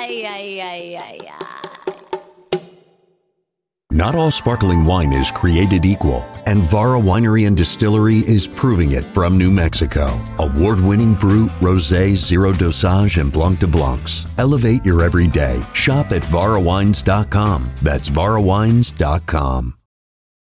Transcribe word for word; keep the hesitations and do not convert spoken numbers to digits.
ay, ay, ay, ay, ay. Not all sparkling wine is created equal, and Vara Winery and Distillery is proving it from New Mexico. Award-winning Brut, Rosé, Zero Dosage, and Blanc de Blancs. Elevate your everyday. Shop at vara wines dot com. That's vara wines dot com.